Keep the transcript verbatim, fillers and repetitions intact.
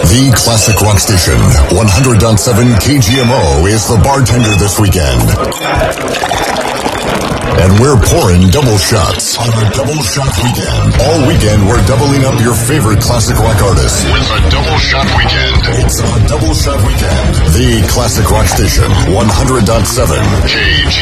The Classic Rock Station, one hundred point seven K G M O, is the bartender this weekend. And we're pouring double shots on a double shot weekend. All weekend, we're doubling up your favorite classic rock artists with a double shot weekend. It's a double shot weekend. The Classic Rock Station, one hundred point seven K G M O.